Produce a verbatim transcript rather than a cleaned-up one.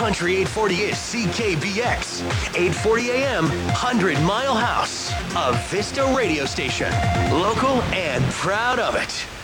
Country eight forty is C K B X. eight forty A M, one hundred Mile House. A Vista radio station. Local and proud of it.